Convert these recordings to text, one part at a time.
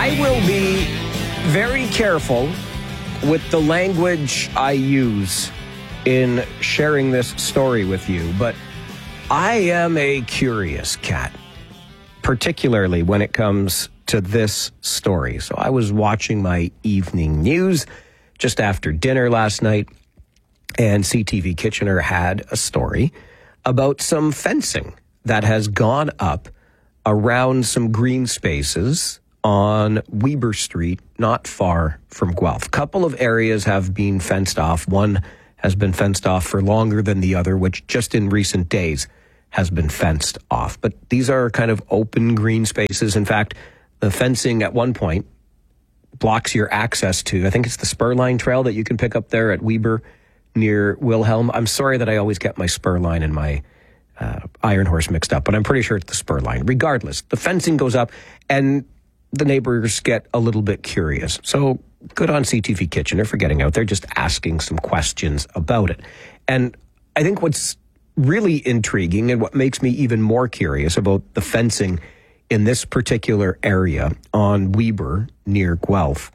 I will be very careful with the language I use in sharing this story with you, but I am a curious cat, particularly when it comes to this story. So I was watching my evening news just after dinner last night, and CTV Kitchener had a story about some fencing that has gone up around some green spaces on Weber Street, not far from Guelph. A couple of areas have been fenced off. One has been fenced off for longer than the other, which just in recent days has been fenced off. But these are kind of open green spaces. In fact, the fencing at one point blocks your access to, I think it's the Spurline Trail that you can pick up there at Weber near Wilhelm. I'm sorry that I always get my Spurline and my Iron Horse mixed up, but I'm pretty sure it's the Spurline. Regardless, the fencing goes up and the neighbors get a little bit curious. So good on CTV Kitchener for getting out there, just asking some questions about it. And I think what's really intriguing and what makes me even more curious about the fencing in this particular area on Weber near Guelph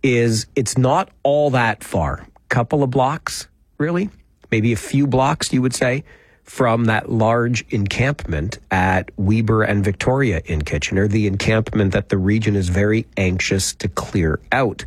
is it's not all that far. Couple of blocks, really? Maybe a few blocks, you would say, from that large encampment at Weber and Victoria in Kitchener, the encampment that the region is very anxious to clear out.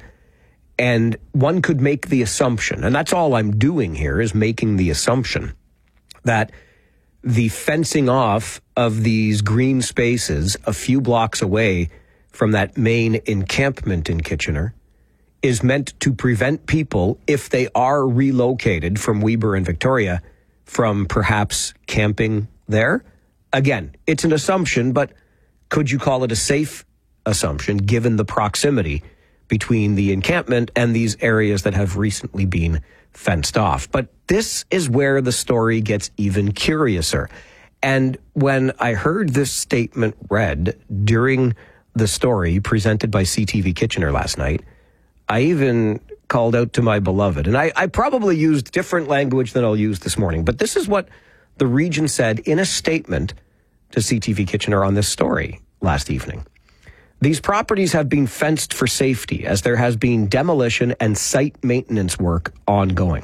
And one could make the assumption, and that's all I'm doing here is making the assumption, that the fencing off of these green spaces a few blocks away from that main encampment in Kitchener is meant to prevent people, if they are relocated from Weber and Victoria, from perhaps camping there. Again, it's an assumption, but could you call it a safe assumption given the proximity between the encampment and these areas that have recently been fenced off? But this is where the story gets even curiouser. And when I heard this statement read during the story presented by CTV Kitchener last night, I even called out to my beloved. And I probably used different language than I'll use this morning, but this is what the region said in a statement to CTV Kitchener on this story last evening. These properties have been fenced for safety as there has been demolition and site maintenance work ongoing.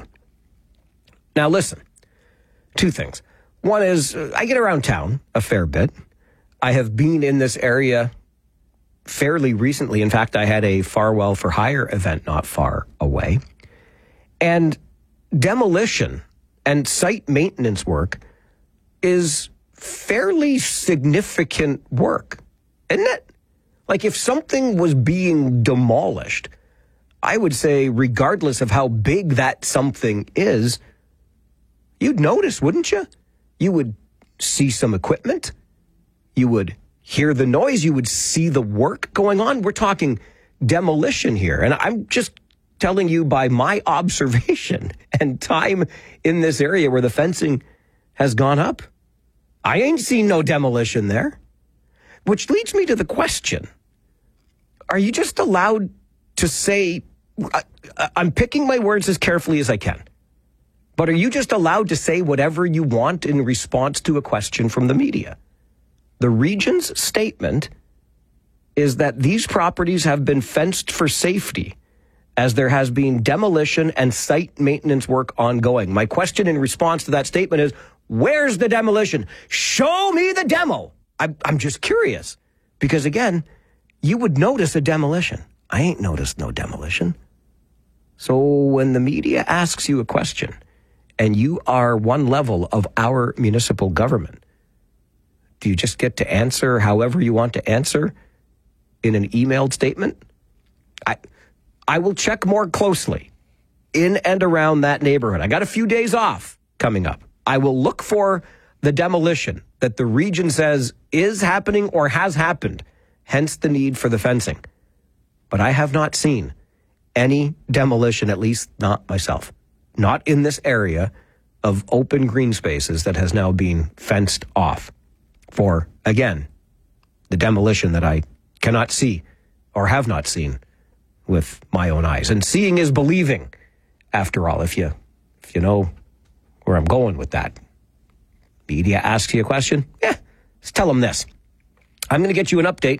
Now listen, two things. One is I get around town a fair bit. I have been in this area fairly recently. In fact, I had a Farwell for Hire event not far away. And demolition and site maintenance work is fairly significant work, isn't it? Like if something was being demolished, I would say regardless of how big that something is, you'd notice, wouldn't you? You would see some equipment. You would hear the noise. You would see the work going on. We're talking demolition here. And I'm just telling you by my observation and time in this area where the fencing has gone up. I ain't seen no demolition there. Which leads me to the question. Are you just allowed to say, I'm picking my words as carefully as I can, but are you just allowed to say whatever you want in response to a question from the media? The region's statement is that these properties have been fenced for safety as there has been demolition and site maintenance work ongoing. My question in response to that statement is, where's the demolition? Show me the demo. I'm just curious because, again, you would notice a demolition. I ain't noticed no demolition. So when the media asks you a question and you are one level of our municipal government, do you just get to answer however you want to answer in an emailed statement? I will check more closely in and around that neighborhood. I got a few days off coming up. I will look for the demolition that the region says is happening or has happened, hence the need for the fencing. But I have not seen any demolition, at least not myself, not in this area of open green spaces that has now been fenced off for, again, the demolition that I cannot see or have not seen with my own eyes. And seeing is believing, after all, if you know where I'm going with that. Media asks you a question, just tell them this. I'm going to get you an update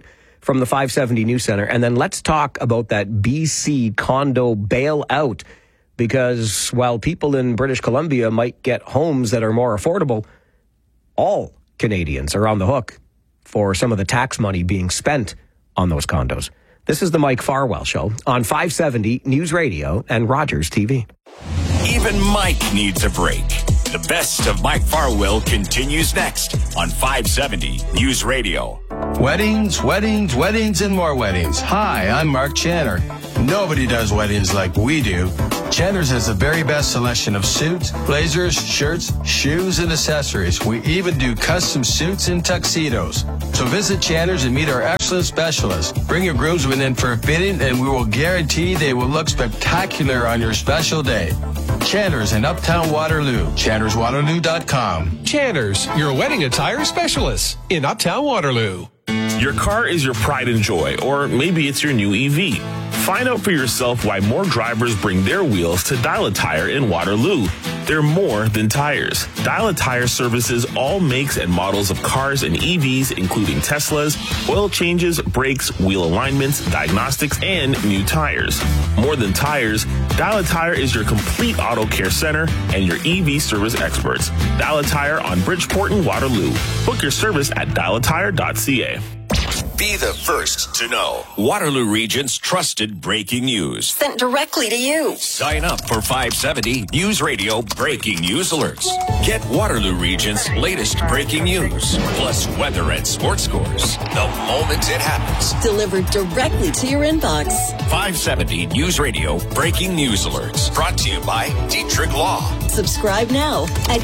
from the 570 News Center. And then let's talk about that BC condo bailout, because while people in British Columbia might get homes that are more affordable, all Canadians are on the hook for some of the tax money being spent on those condos. This is the Mike Farwell Show on 570 News Radio and Rogers TV. Even Mike needs a break. The best of Mike Farwell continues next on 570 News Radio. Weddings, weddings, weddings, and more weddings. Hi, I'm Mark Channer. Nobody does weddings like we do. Channer's has the very best selection of suits, blazers, shirts, shoes, and accessories. We even do custom suits and tuxedos. So visit Channer's and meet our excellent specialists. Bring your groomsmen in for a fitting, and we will guarantee they will look spectacular on your special day. Channer's in Uptown Waterloo. ChannersWaterloo.com. Channer's, your wedding attire specialist in Uptown Waterloo. Your car is your pride and joy, or maybe it's your new EV. Find out for yourself why more drivers bring their wheels to Dial a Tire in Waterloo. They're more than tires. Dial a Tire services all makes and models of cars and EVs, including Teslas, oil changes, brakes, wheel alignments, diagnostics, and new tires. More than tires, Dial a Tire is your complete auto care center and your EV service experts. Dial a Tire on Bridgeport and Waterloo. Book your service at dialatire.ca. Be the first to know. Waterloo Region's trusted breaking news. Sent directly to you. Sign up for 570 News Radio breaking news alerts. Get Waterloo Region's latest breaking news, plus weather and sports scores the moment it happens. Delivered directly to your inbox. 570 News Radio breaking news alerts. Brought to you by Dietrich Law. Subscribe now at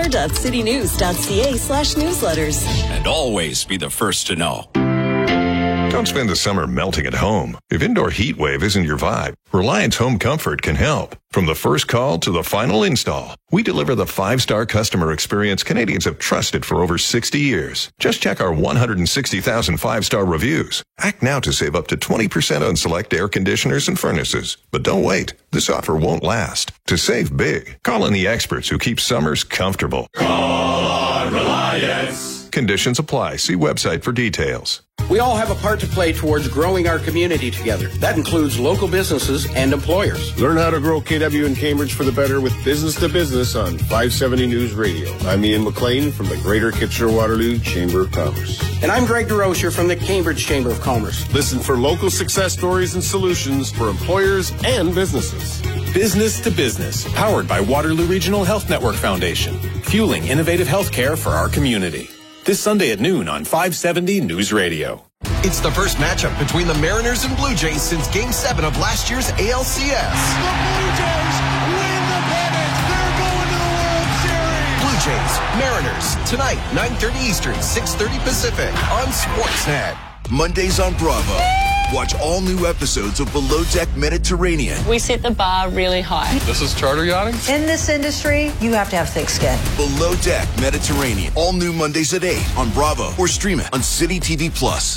kitchener.citynews.ca/newsletters. And always be the first to know. Don't spend the summer melting at home. If indoor heat wave isn't your vibe, Reliance Home Comfort can help. From the first call to the final install, we deliver the 5-star customer experience Canadians have trusted for over 60 years. Just check our 160,000 5-star reviews. Act now to save up to 20% on select air conditioners and furnaces. But don't wait. This offer won't last. To save big, call on the experts who keep summers comfortable. Call on Reliance. Conditions apply. See website for details. We all have a part to play towards growing our community together. That includes local businesses and employers. Learn how to grow KW in Cambridge for the better with Business to Business on 570 News Radio. I'm Ian McLean from the Greater Kitchener-Waterloo Chamber of Commerce. And I'm Greg DeRocher from the Cambridge Chamber of Commerce. Listen for local success stories and solutions for employers and businesses. Business to Business, powered by Waterloo Regional Health Network Foundation, fueling innovative healthcare for our community. This Sunday at noon on 570 News Radio. It's the first matchup between the Mariners and Blue Jays since Game 7 of last year's ALCS. The Blue Jays win the pennant. They're going to the World Series. Blue Jays, Mariners, tonight, 9:30 Eastern, 6:30 Pacific on Sportsnet. Mondays on Bravo. Watch all new episodes of Below Deck Mediterranean. We set the bar really high. This is charter yachting? In this industry, you have to have thick skin. Below Deck Mediterranean. All new Mondays at 8 on Bravo or stream it on City TV Plus.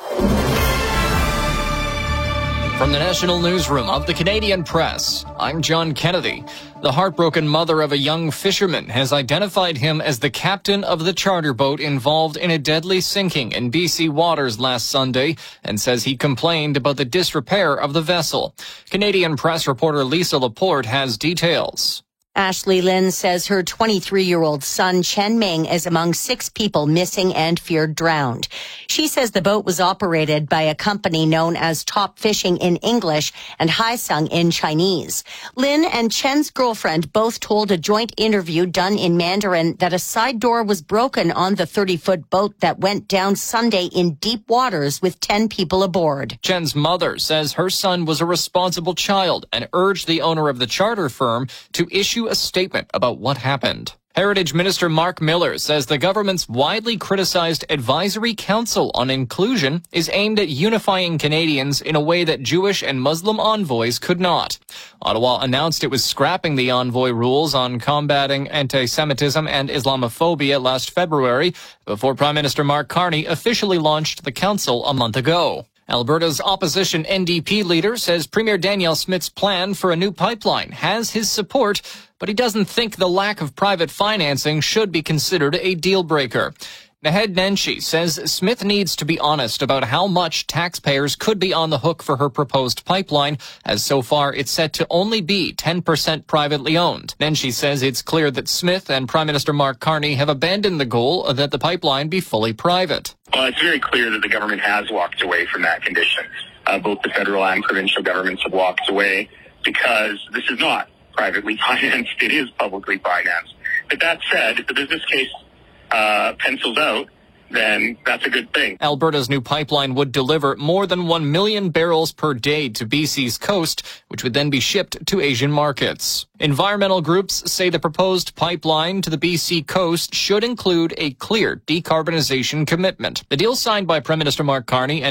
From the National Newsroom of the Canadian Press, I'm John Kennedy. The heartbroken mother of a young fisherman has identified him as the captain of the charter boat involved in a deadly sinking in BC waters last Sunday and says he complained about the disrepair of the vessel. Canadian Press reporter Lisa Laporte has details. Ashley Lynn says her 23-year-old son, Chen Ming, is among 6 people missing and feared drowned. She says the boat was operated by a company known as Top Fishing in English and Haisung in Chinese. Lynn and Chen's girlfriend both told a joint interview done in Mandarin that a side door was broken on the 30-foot boat that went down Sunday in deep waters with 10 people aboard. Chen's mother says her son was a responsible child and urged the owner of the charter firm to issue a statement about what happened. Heritage Minister Mark Miller says the government's widely criticized Advisory Council on Inclusion is aimed at unifying Canadians in a way that Jewish and Muslim envoys could not. Ottawa announced it was scrapping the envoy rules on combating anti-Semitism and Islamophobia last February, before Prime Minister Mark Carney officially launched the council a month ago. Alberta's opposition NDP leader says Premier Danielle Smith's plan for a new pipeline has his support, but he doesn't think the lack of private financing should be considered a deal breaker. Naheed Nenshi says Smith needs to be honest about how much taxpayers could be on the hook for her proposed pipeline, as so far it's set to only be 10% privately owned. Nenshi says it's clear that Smith and Prime Minister Mark Carney have abandoned the goal that the pipeline be fully private. Well, it's very clear that the government has walked away from that condition. Both the federal and provincial governments have walked away because this is not privately financed. It is publicly financed. But that said, if the business case pencils out, then that's a good thing. Alberta's new pipeline would deliver more than 1 million barrels per day to BC's coast, which would then be shipped to Asian markets. Environmental groups say the proposed pipeline to the BC coast should include a clear decarbonization commitment. The deal signed by Prime Minister Mark Carney and